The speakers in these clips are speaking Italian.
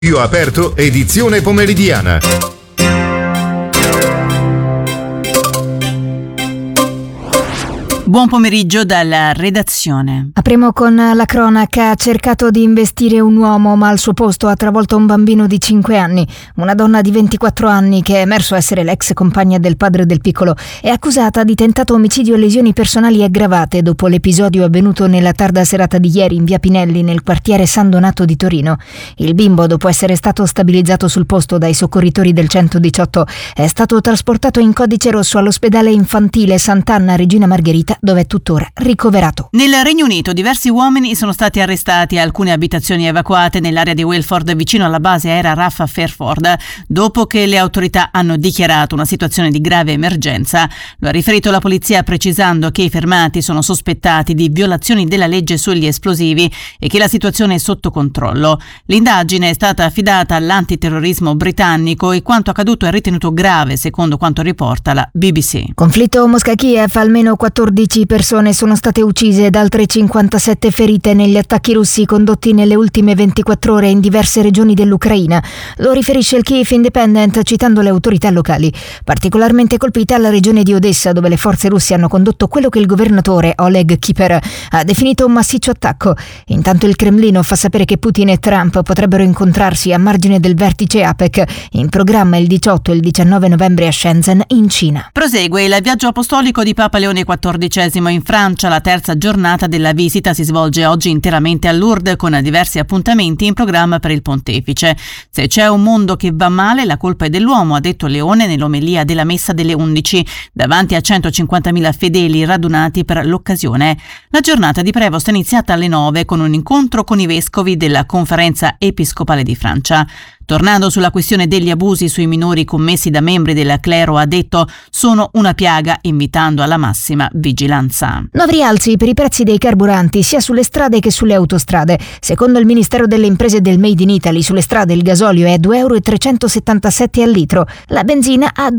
Più aperto, edizione pomeridiana. Buon pomeriggio dalla redazione. Apriamo con la cronaca. Ha cercato di investire un uomo, ma al suo posto ha travolto un bambino di 5 anni. Una donna di 24 anni, che è emerso essere l'ex compagna del padre del piccolo, è accusata di tentato omicidio e lesioni personali aggravate dopo l'episodio avvenuto nella tarda serata di ieri in via Pinelli, nel quartiere San Donato di Torino. Il bimbo, dopo essere stato stabilizzato sul posto dai soccorritori del 118, è stato trasportato in codice rosso all'ospedale infantile Sant'Anna Regina Margherita, dove è tuttora ricoverato. Nel Regno Unito diversi uomini sono stati arrestati a alcune abitazioni evacuate nell'area di Welford vicino alla base aerea RAF a Fairford, dopo che le autorità hanno dichiarato una situazione di grave emergenza. Lo ha riferito la polizia, precisando che i fermati sono sospettati di violazioni della legge sugli esplosivi e che la situazione è sotto controllo. L'indagine è stata affidata all'antiterrorismo britannico e quanto accaduto è ritenuto grave, secondo quanto riporta la BBC. Conflitto Mosca-Kiev, almeno 14 persone sono state uccise ed altre 57 ferite negli attacchi russi condotti nelle ultime 24 ore in diverse regioni dell'Ucraina. Lo riferisce il Kyiv Independent citando le autorità locali. Particolarmente colpita la regione di Odessa, dove le forze russe hanno condotto quello che il governatore Oleg Kiper ha definito un massiccio attacco. Intanto il Cremlino fa sapere che Putin e Trump potrebbero incontrarsi a margine del vertice APEC, in programma il 18 e il 19 novembre a Shenzhen, in Cina. Prosegue il viaggio apostolico di Papa Leone XIV in Francia. La terza giornata della visita si svolge oggi interamente a Lourdes, con diversi appuntamenti in programma per il pontefice. Se c'è un mondo che va male, la colpa è dell'uomo, ha detto Leone nell'omelia della messa delle 11 davanti a 150.000 fedeli radunati per l'occasione. La giornata di Prevost è iniziata alle 9 con un incontro con i vescovi della Conferenza Episcopale di Francia. Tornando sulla questione degli abusi sui minori commessi da membri del clero, ha detto: sono una piaga, invitando alla massima vigilanza. Nuovi rialzi per i prezzi dei carburanti sia sulle strade che sulle autostrade. Secondo il Ministero delle Imprese e del Made in Italy, sulle strade il gasolio è a €2,377 al litro, la benzina a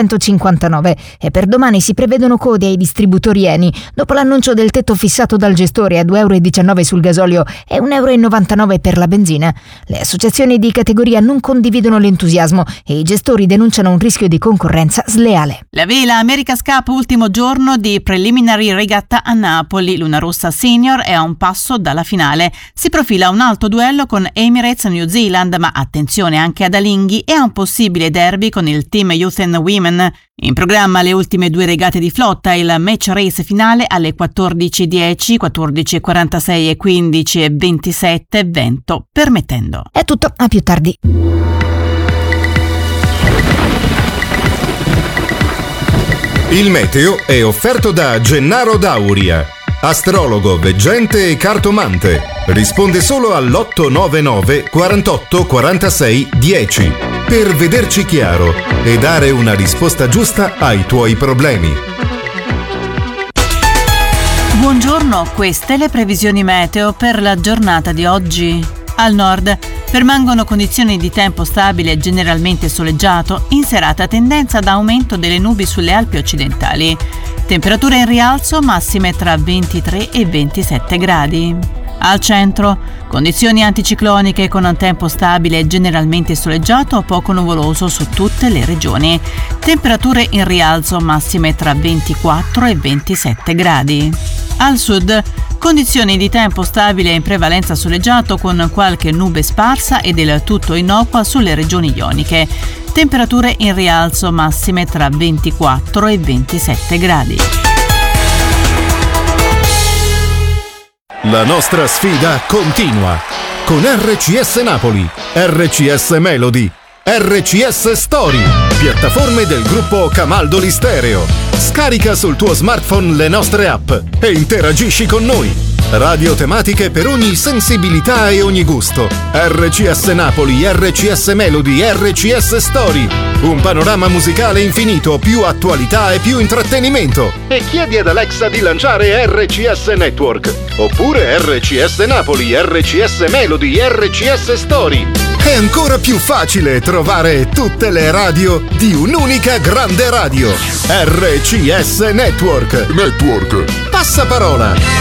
€2,159 e per domani si prevedono code ai distributori Eni, dopo l'annuncio del tetto fissato dal gestore a €2,19 sul gasolio e €1,99 per la benzina. Le associazioni di categoria non condividono l'entusiasmo e i gestori denunciano un rischio di concorrenza sleale. La vela America's Cup, ultimo giorno di preliminary regatta a Napoli. Luna Rossa Senior è a un passo dalla finale. Si profila un alto duello con Emirates New Zealand, ma attenzione anche ad Alinghi e a un possibile derby con il Team Youth and Women. In programma le ultime due regate di flotta, il match race finale alle 14:10, 14:46 e 15:27, vento permettendo. È tutto, a più tardi. Il meteo è offerto da Gennaro Dauria, astrologo, veggente e cartomante. Risponde solo all'899 48 46 10 per vederci chiaro e dare una risposta giusta ai tuoi problemi. Buongiorno, queste le previsioni meteo per la giornata di oggi. Al nord permangono condizioni di tempo stabile e generalmente soleggiato, in serata tendenza ad aumento delle nubi sulle Alpi occidentali. Temperature in rialzo, massime tra 23 e 27 gradi. Al centro, condizioni anticicloniche con un tempo stabile e generalmente soleggiato o poco nuvoloso su tutte le regioni. Temperature in rialzo, massime tra 24 e 27 gradi. Al sud, condizioni di tempo stabile in prevalenza soleggiato con qualche nube sparsa e del tutto innocua sulle regioni ioniche. Temperature in rialzo, massime tra 24 e 27 gradi. La nostra sfida continua con RCS Napoli, RCS Melody, RCS Story, piattaforme del gruppo Camaldoli Stereo. Scarica sul tuo smartphone le nostre app e interagisci con noi. Radio tematiche per ogni sensibilità e ogni gusto. RCS Napoli, RCS Melody, RCS Story. Un panorama musicale infinito, più attualità e più intrattenimento. E chiedi ad Alexa di lanciare RCS Network. Oppure RCS Napoli, RCS Melody, RCS Story. È ancora più facile trovare tutte le radio di un'unica grande radio. RCS Network. Passaparola.